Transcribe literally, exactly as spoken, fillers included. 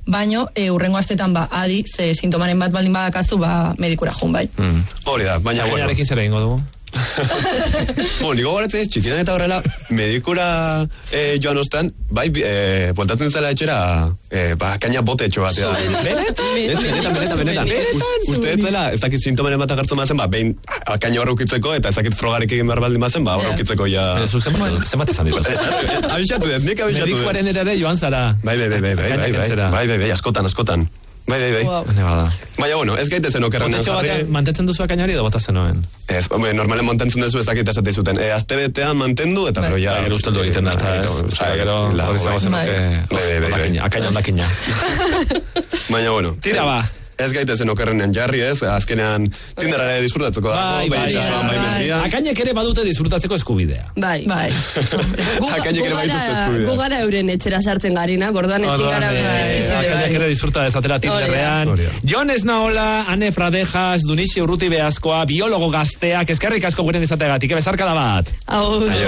baino e, urrengo astetan ba, adi, ze sintomaren bat baldin badakazu, ba, medikura joan bai. Mm. Hori da, baina bueno. Gainarekin zer egingo dugu? Bueno, niko goratzen ez, txikitan eta horrela, medikura eh, joan ostan, bai, eh, bueltatzen zela etxera, eh, ba, kaina bote etxo bat. Benetan? Benetan, benetan, benetan. Uste ez zela, ez dakit sintomaren bat agertzen mazen, ba, behin kaina horra ukitzeko, eta ez dakit frogarik egin behar baldin mazen, ba, horra ukitzeko ja... Zuk zenbat izan dituz? Abixatu dut, nik abixatu dut. Medikuaren erare joan zara. Bai, bai, bai, bai, bai, bai, bai, bai, bai, askotan, askotan. Bai, bai, bai. Wow. Baina, bueno, ez gaitezen okerrenan jarri. Botetxo batean mantentzen duzu akainari edo bota zenuen? Ez, hombre, normalen mantentzen duzu ez dakit esate zuten. E, azte betean mantendu, eta gero ja... Gero usteldu egiten da, eta ez. Gero, hori zago zenuke akaina ondakina. Baina, bueno. Tira ba. Ez gaitezen okerrenean jarri ez, azkenean Tinderara disfrutatzeko da. Bai, bai, bai. Akainek ere badute disfrutatzeko eskubidea. Bai. Bai. Akainek ere badute eskubidea. Gu gara euren etxera sartzen garina, gordoan ezin gara bezizkizide. Akainek ere disfruta dezatera Tinderrean. Jon Esnaola, Ane Fradejas, Dunixi Urruti Beazkoa, biologo gazteak, eskerrik asko guren izateagatik, bezarka da bat. Hau.